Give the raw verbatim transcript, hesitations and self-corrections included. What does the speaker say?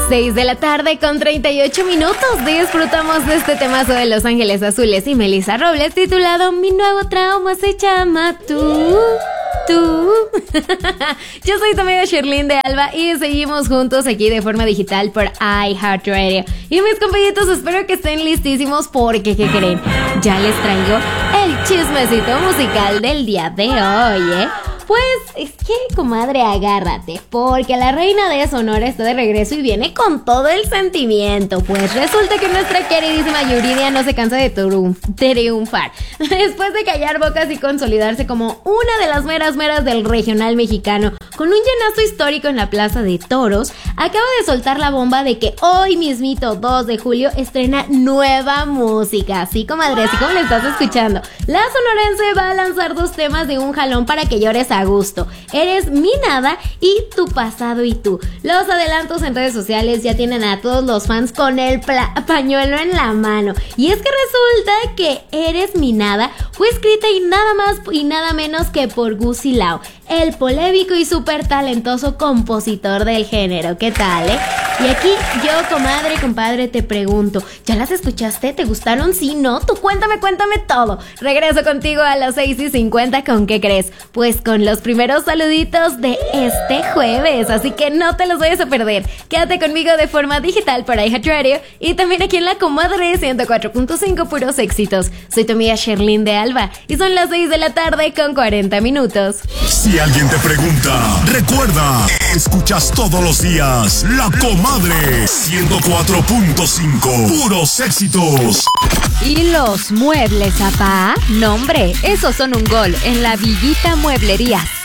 seis de la tarde con treinta y ocho minutos. Disfrutamos de este temazo de Los Ángeles Azules y Melissa Robles titulado Mi nuevo trauma se llama tú. Tú. Yo soy tu amiga Sherlyn de Alba y seguimos juntos aquí de forma digital por iHeartRadio. Y mis compañitos, espero que estén listísimos porque, ¿qué creen? Ya les traigo el chismecito musical del día de hoy, ¿eh? Pues es que, comadre, agárrate, porque la reina de Sonora está de regreso y viene con todo el sentimiento. Pues resulta que nuestra queridísima Yuridia no se cansa de triunf- triunfar. Después de callar bocas y consolidarse como una de las meras meras del regional mexicano, con un llenazo histórico en la Plaza de Toros, acaba de soltar la bomba de que hoy mismito, dos de julio, estrena nueva música. Así, comadre, así como le estás escuchando. La sonorense va a lanzar dos temas de un jalón para que llores a gusto. Eres mi nada y Tu pasado y tú. Los adelantos en redes sociales ya tienen a todos los fans con el pla- pañuelo en la mano. Y es que resulta que Eres mi nada fue escrita y nada más y nada menos que por Gusi Lao, el polémico y súper talentoso compositor del género. ¿Qué tal, eh? Y aquí yo, comadre, compadre, te pregunto, ¿ya las escuchaste? ¿Te gustaron? ¿Sí? ¿No? Tú cuéntame, cuéntame todo. Regreso contigo a las seis y cincuenta. ¿Con qué crees? Pues con los primeros saluditos de este jueves. Así que no te los vayas a perder. Quédate conmigo de forma digital para iHeartRadio y también aquí en la comadre ciento cuatro punto cinco, puros éxitos. Soy tu amiga Sherlyn de Alba y son las seis de la tarde con cuarenta minutos. Si alguien te pregunta, recuerda, escuchas todos los días La Comadre ciento cuatro punto cinco, puros éxitos. ¿Y los muebles, apá? No, hombre, esos son un gol en la Villita Mueblerías.